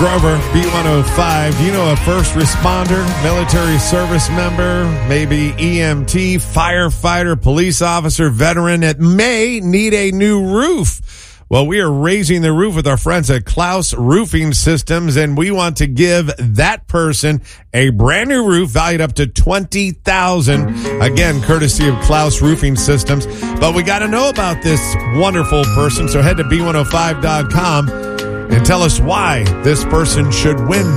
Grover, B105. Do you know a first responder, military service member, maybe EMT, firefighter, police officer, veteran that may need a new roof? Well, we are raising the roof with our friends at Klaus Roofing Systems, and we want to give that person a brand new roof valued up to $20,000. Again, courtesy of Klaus Roofing Systems. But we got to know about this wonderful person, so head to B105.com and tell us why this person should win